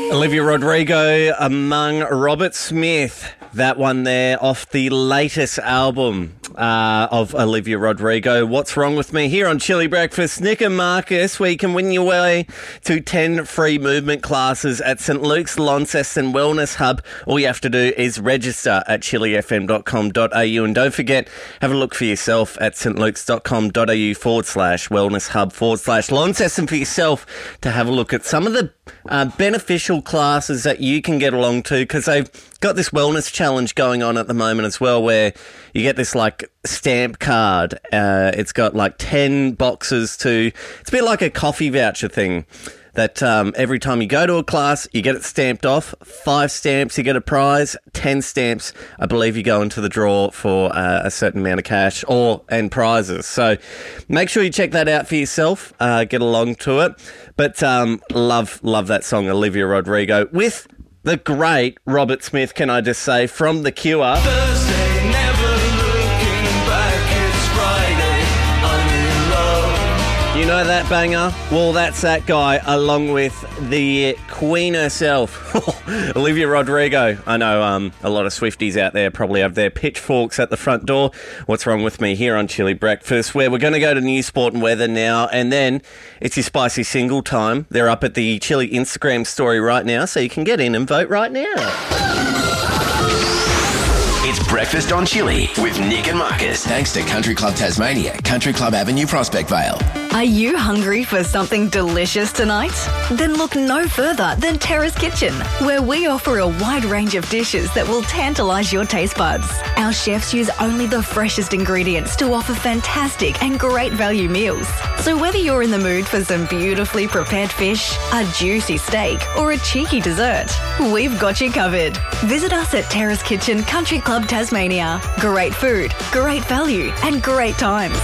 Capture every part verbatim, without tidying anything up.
Olivia Rodrigo among Robert Smith. That one there off the latest album uh, of Olivia Rodrigo. What's Wrong With Me? Here on Chili Breakfast, Nick and Marcus, where you can win your way to ten free movement classes at St Luke's Launceston Wellness Hub. All you have to do is register at chili f m dot com dot a u. And don't forget, have a look for yourself at stlukes.com.au forward slash wellness hub forward slash Launceston for yourself to have a look at some of the uh, beneficial classes that you can get along to, because they've got this wellness challenge going on at the moment as well, where you get this like stamp card. Uh, it's got like ten boxes to, it's a bit like a coffee voucher thing that um, every time you go to a class, you get it stamped off. Five stamps, you get a prize. Ten stamps, I believe you go into the draw for uh, a certain amount of cash or and prizes. So make sure you check that out for yourself. Uh, get along to it. But um, love, love that song, Olivia Rodrigo, with the great Robert Smith, can I just say, from The Cure. Thursday, never looking back, it's Friday, I'm in love. You know that banger? Well, that's that guy, along with the Queen herself, Olivia Rodrigo. I know um, a lot of Swifties out there probably have their pitchforks at the front door. What's Wrong With Me? Here on Chili Breakfast, where we're going to go to news, sport and weather now, and then it's your spicy single time. They're up at the Chili Instagram story right now, so you can get in and vote right now. It's Breakfast on Chili with Nick and Marcus. Thanks to Country Club Tasmania, Country Club Avenue, Prospect Vale. Are you hungry for something delicious tonight? Then look no further than Terrace Kitchen, where we offer a wide range of dishes that will tantalise your taste buds. Our chefs use only the freshest ingredients to offer fantastic and great value meals. So whether you're in the mood for some beautifully prepared fish, a juicy steak, or a cheeky dessert, we've got you covered. Visit us at Terrace Kitchen, Country Club Tasmania. Great food, great value, and great times.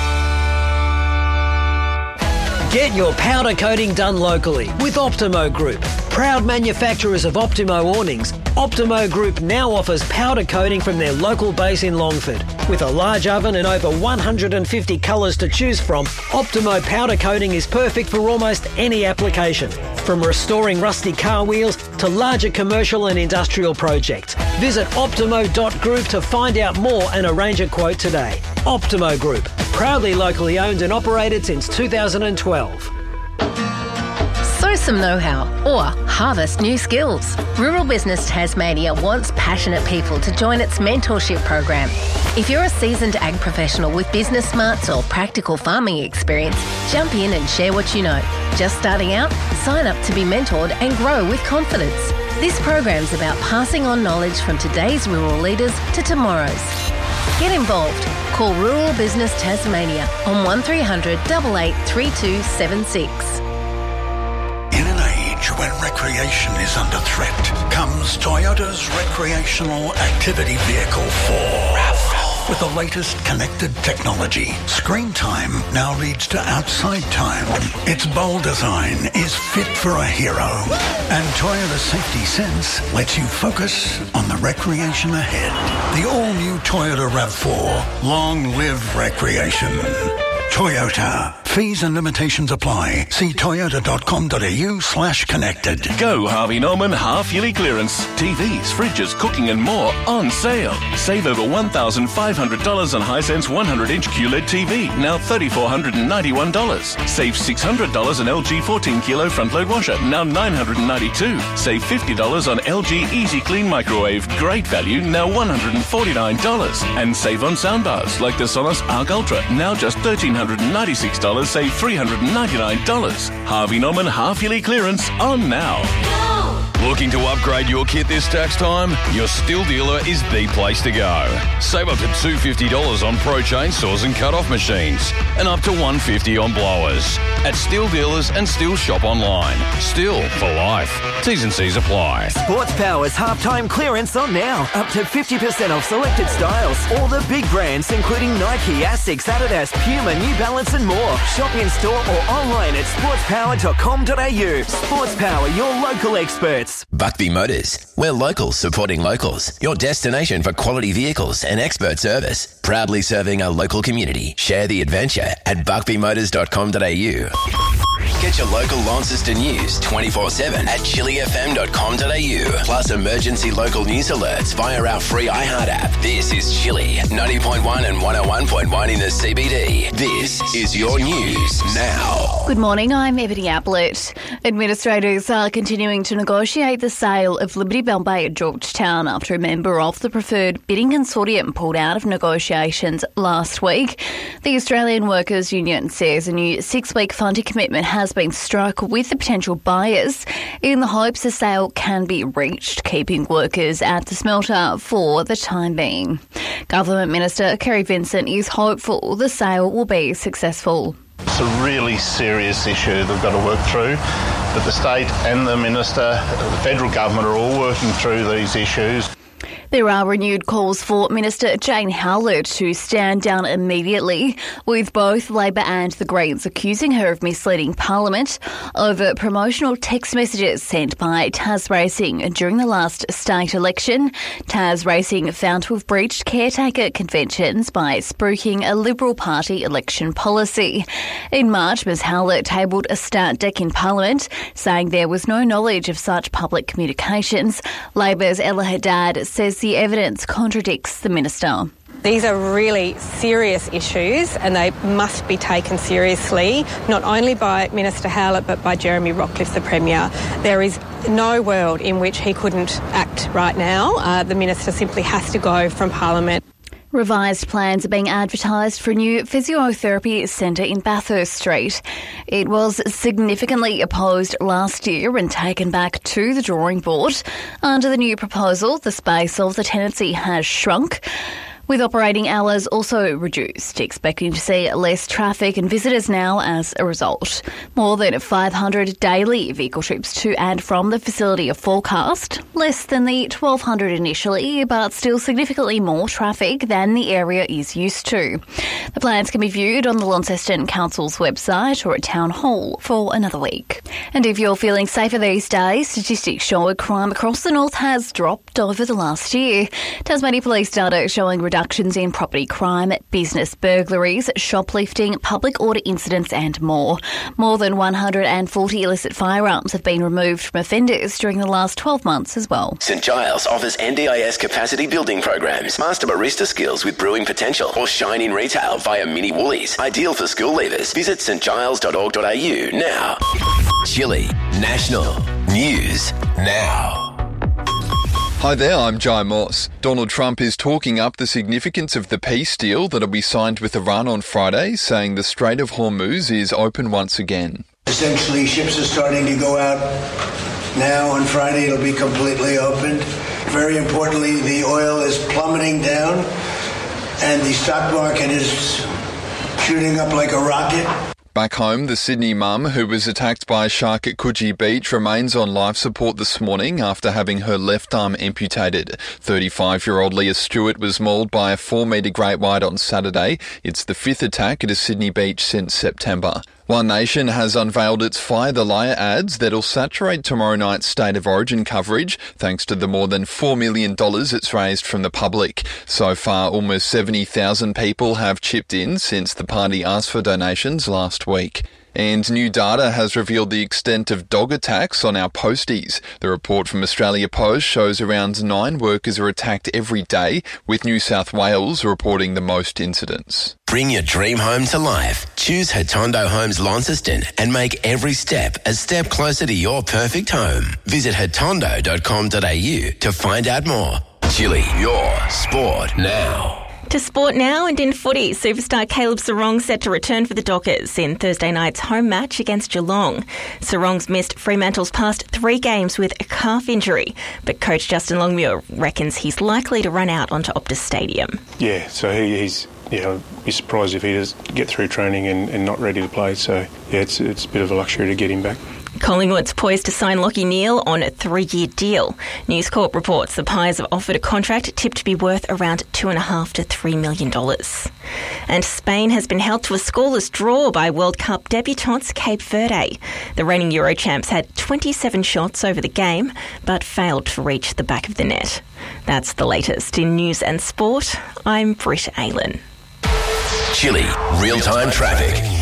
Get your powder coating done locally with Optimo Group. Proud manufacturers of Optimo awnings, Optimo Group now offers powder coating from their local base in Longford. With a large oven and over one hundred fifty colours to choose from, Optimo powder coating is perfect for almost any application. From restoring rusty car wheels to larger commercial and industrial projects. Visit optimo dot group to find out more and arrange a quote today. Optimo Group, proudly locally owned and operated since two thousand twelve. Sow some know-how or harvest new skills. Rural Business Tasmania wants passionate people to join its mentorship program. If you're a seasoned ag professional with business smarts or practical farming experience, jump in and share what you know. Just starting out? Sign up to be mentored and grow with confidence. This program's about passing on knowledge from today's rural leaders to tomorrow's. Get involved. Call Rural Business Tasmania on one three hundred, eight eight, three two seven six. In an age when recreation is under threat, comes Toyota's recreational activity vehicle four. RAV four. With the latest connected technology, screen time now leads to outside time. Its bold design is fit for a hero. And Toyota Safety Sense lets you focus on the recreation ahead. The all-new Toyota RAV four. Long live recreation. Toyota. Fees and limitations apply. See toyota.com.au slash connected. Go Harvey Norman half-yearly clearance. T Vs, fridges, cooking and more on sale. Save over one thousand five hundred dollars on Hisense one hundred inch Q L E D T V, now three thousand four hundred ninety-one dollars. Save six hundred dollars on L G fourteen kilo front-load washer, now nine hundred ninety-two dollars. Save fifty dollars on L G Easy Clean microwave, great value, now one hundred forty-nine dollars. And save on soundbars like the Sonos Arc Ultra, now just one thousand three hundred ninety-six dollars. Save three hundred ninety-nine dollars. Harvey Norman half-yearly clearance on now. Looking to upgrade your kit this tax time? Your Stihl dealer is the place to go. Save up to two hundred fifty dollars on pro chainsaws and cut-off machines, and up to one hundred fifty dollars on blowers. At Stihl dealers and Stihl shop online. Stihl for life. T's and C's apply. Sports Power's halftime clearance on now. Up to fifty percent off selected styles. All the big brands, including Nike, Asics, Adidas, Puma, New Balance and more. Shop in store or online at sports power dot com dot a u. Sports Power, your local experts. Buckby Motors. We're locals supporting locals. Your destination for quality vehicles and expert service. Proudly serving our local community. Share the adventure at buckby motors dot com dot a u. Get your local Launceston news twenty-four seven at chili f m dot com dot a u. Plus emergency local news alerts via our free iHeart app. This is Chili, ninety point one and one oh one point one in the C B D. This is your news now. Good morning, I'm Ebony Ablett. Administrators are continuing to negotiate the sale of Liberty Bell Bay at Georgetown after a member of the preferred bidding consortium pulled out of negotiations last week. The Australian Workers Union says a new six-week funding commitment has been struck with the potential buyers in the hopes a sale can be reached, keeping workers at the smelter for the time being. Government Minister Kerry Vincent is hopeful the sale will be successful. It's a really serious issue they've got to work through, but the state and the minister, the federal government are all working through these issues. There are renewed calls for Minister Jane Howlett to stand down immediately, with both Labor and the Greens accusing her of misleading Parliament over promotional text messages sent by Tas Racing during the last state election. Tas Racing found to have breached caretaker conventions by spruiking a Liberal Party election policy. In March, Miz Howlett tabled a stat deck in Parliament, saying there was no knowledge of such public communications. Labor's Ella Haddad says the evidence contradicts the minister. These are really serious issues and they must be taken seriously, not only by Minister Howlett but by Jeremy Rockliff, the Premier. There is no world in which he couldn't act right now. Uh, the minister simply has to go from Parliament. Revised plans are being advertised for a new physiotherapy centre in Bathurst Street. It was significantly opposed last year and taken back to the drawing board. Under the new proposal, the space of the tenancy has shrunk, with operating hours also reduced, expecting to see less traffic and visitors now as a result. More than five hundred daily vehicle trips to and from the facility are forecast, less than the twelve hundred initially, but still significantly more traffic than the area is used to. The plans can be viewed on the Launceston Council's website or at Town Hall for another week. And if you're feeling safer these days, statistics show crime across the north has dropped over the last year. Tasmania Police data showing reductions Reductions in property crime, business burglaries, shoplifting, public order incidents and more. More than one hundred forty illicit firearms have been removed from offenders during the last twelve months as well. St Giles offers N D I S capacity building programs, master barista skills with brewing potential, or shine in retail via Mini Woolies. Ideal for school leavers. Visit st giles dot org dot a u now. Chili National News Now. Hi there, I'm Jai Moss. Donald Trump is talking up the significance of the peace deal that'll be signed with Iran on Friday, saying the Strait of Hormuz is open once again. Essentially, ships are starting to go out now. On Friday, it'll be completely opened. Very importantly, the oil is plummeting down, and the stock market is shooting up like a rocket. Back home, the Sydney mum who was attacked by a shark at Coogee Beach remains on life support this morning after having her left arm amputated. thirty-five-year-old Leah Stewart was mauled by a four-metre great white on Saturday. It's the fifth attack at a Sydney beach since September. One Nation has unveiled its Fire the Liar ads that'll saturate tomorrow night's State of Origin coverage, thanks to the more than four million dollars it's raised from the public. So far, almost seventy thousand people have chipped in since the party asked for donations last week. And new data has revealed the extent of dog attacks on our posties. The report from Australia Post shows around nine workers are attacked every day, with New South Wales reporting the most incidents. Bring your dream home to life. Choose Hatondo Homes Launceston and make every step a step closer to your perfect home. Visit hatondo dot com dot a u to find out more. Chili, your sport now. To sport now and in footy, superstar Caleb Serong set to return for the Dockers in Thursday night's home match against Geelong. Serong's missed Fremantle's past three games with a calf injury, but coach Justin Longmuir reckons he's likely to run out onto Optus Stadium. Yeah, so he, he's yeah, I'd be surprised if he does get through training and, and not ready to play. So yeah, it's it's a bit of a luxury to get him back. Collingwood's poised to sign Lachie Neale on a three-year deal. News Corp reports the Pies have offered a contract tipped to be worth around two and a half to three million dollars. And Spain has been held to a scoreless draw by World Cup debutants Cape Verde. The reigning Euro champs had twenty-seven shots over the game, but failed to reach the back of the net. That's the latest in news and sport. I'm Britt Aylen. Chili real-time traffic.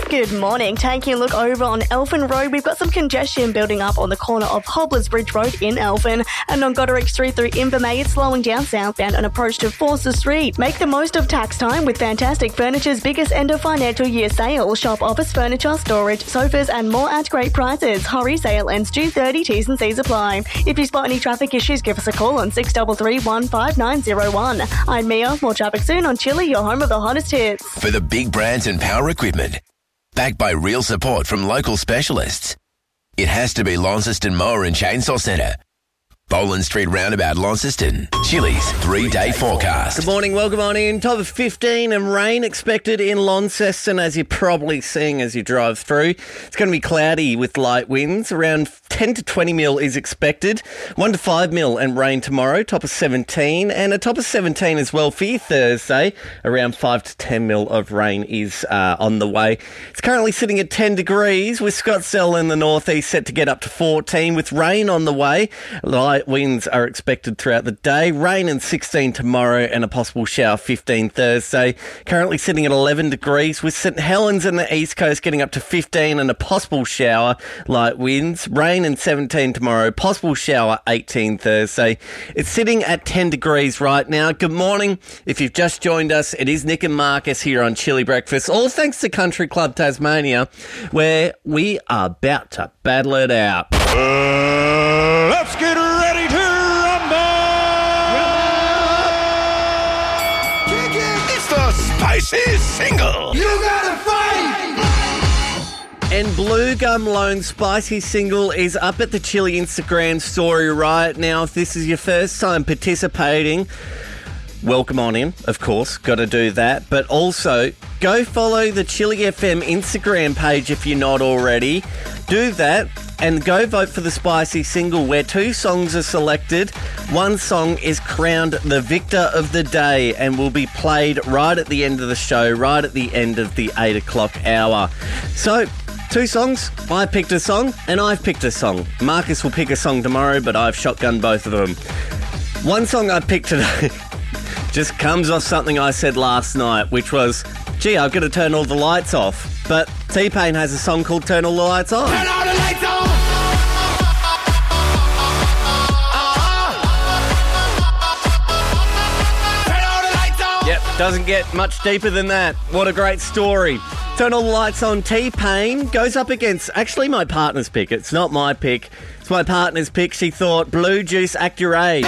Good morning. Taking a look over on Elphin Road, we've got some congestion building up on the corner of Hobblers Bridge Road in Elphin, and on Goderich Street through Invermay, it's slowing down southbound on approach to Forster Street. Make the most of tax time with Fantastic Furniture's biggest end of financial year sale. Shop office furniture, storage, sofas and more at great prices. Hurry, sale ends June thirtieth, T's and C's apply. If you spot any traffic issues, give us a call on six three three, one five nine zero one. I'm Mia. More traffic soon on Chili, your home of the hottest hits. For the big brands and power equipment, backed by real support from local specialists, it has to be Launceston Mower and Chainsaw Centre. Boland Street Roundabout, Launceston. Chili's three-day forecast. Good morning, welcome on in. Top of fifteen and rain expected in Launceston, as you're probably seeing as you drive through. It's going to be cloudy with light winds. Around ten to twenty mil is expected. one to five mil and rain tomorrow. Top of seventeen. And a top of seventeen as well for your Thursday. Around five to ten mil of rain is uh, on the way. It's currently sitting at ten degrees with Scottsdale in the northeast set to get up to fourteen with rain on the way. Light winds are expected throughout the day. Rain and sixteen tomorrow and a possible shower fifteen Thursday. Currently sitting at eleven degrees with St Helens in the east coast getting up to fifteen and a possible shower. Light winds. Rain and seventeen tomorrow. Possible shower eighteen Thursday. It's sitting at ten degrees right now. Good morning. If you've just joined us, it is Nick and Marcus here on Chili Breakfast. All thanks to Country Club Tasmania, where we are about to battle it out. Uh, let's get ready to rumble! It's the spicy single. You gotta fight! And Blue Gum Loan Spicy Single is up at the Chili Instagram story right now. If this is your first time participating, welcome on in, of course, got to do that. But also, go follow the Chili F M Instagram page if you're not already. Do that and go vote for the Spicy Single, where two songs are selected. One song is crowned the victor of the day and will be played right at the end of the show, right at the end of the eight o'clock hour. So, two songs. I picked a song and I've picked a song. Marcus will pick a song tomorrow, but I've shotgunned both of them. One song I picked today just comes off something I said last night, which was, gee, I've got to turn all the lights off. But T-Pain has a song called Turn All the Lights On. Turn all the lights on! Turn all the lights on! Yep, doesn't get much deeper than that. What a great story. Turn All the Lights On. T-Pain goes up against, actually my partner's pick. It's not my pick. It's my partner's pick. She thought Blue Juice Act Your Age.